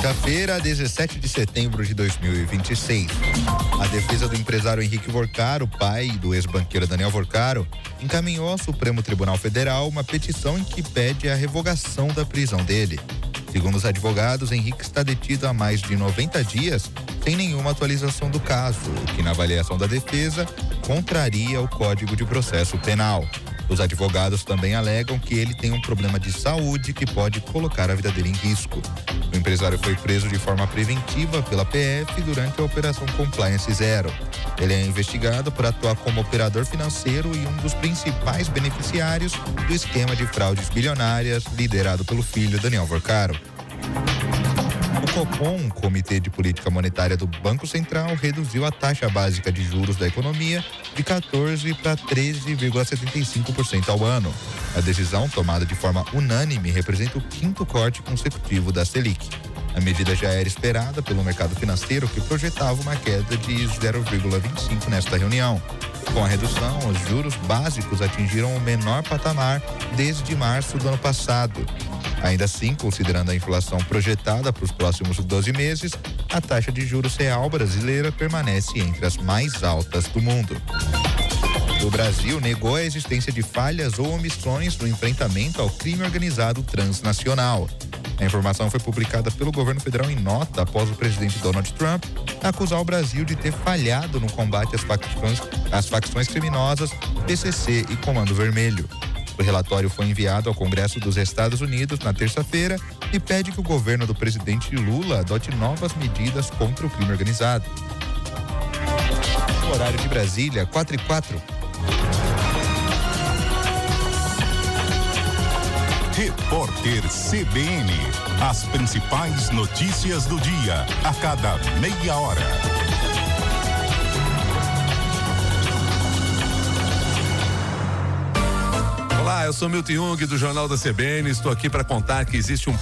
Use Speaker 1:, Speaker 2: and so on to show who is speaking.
Speaker 1: Quinta-feira, 17 de setembro de 2026. A defesa do empresário Henrique Vorcaro, pai do ex-banqueiro Daniel Vorcaro, encaminhou ao Supremo Tribunal Federal uma petição em que pede a revogação da prisão dele. Segundo os advogados, Henrique está detido há mais de 90 dias sem nenhuma atualização do caso, o que, na avaliação da defesa, contraria o Código de Processo Penal. Os advogados também alegam que ele tem um problema de saúde que pode colocar a vida dele em risco. O empresário foi preso de forma preventiva pela PF durante a Operação Compliance Zero. Ele é investigado por atuar como operador financeiro e um dos principais beneficiários do esquema de fraudes bilionárias liderado pelo filho Daniel Vorcaro. O Copom, Comitê de Política Monetária do Banco Central, reduziu a taxa básica de juros da economia de 14% para 13,75% ao ano. A decisão, tomada de forma unânime, representa o 5º corte consecutivo da Selic. A medida já era esperada pelo mercado financeiro, que projetava uma queda de 0,25% nesta reunião. Com a redução, os juros básicos atingiram o menor patamar desde março do ano passado. Ainda assim, considerando a inflação projetada para os próximos 12 meses, a taxa de juros real brasileira permanece entre as mais altas do mundo. O Brasil negou a existência de falhas ou omissões no enfrentamento ao crime organizado transnacional. A informação foi publicada pelo governo federal em nota após o presidente Donald Trump acusar o Brasil de ter falhado no combate às facções criminosas PCC e Comando Vermelho. O relatório foi enviado ao Congresso dos Estados Unidos na terça-feira e pede que o governo do presidente Lula adote novas medidas contra o crime organizado. No horário de Brasília, 4h04.
Speaker 2: Repórter CBN. As principais notícias do dia, a cada meia hora.
Speaker 3: Olá, eu sou Milton Jung do Jornal da CBN. Estou aqui para contar que existe um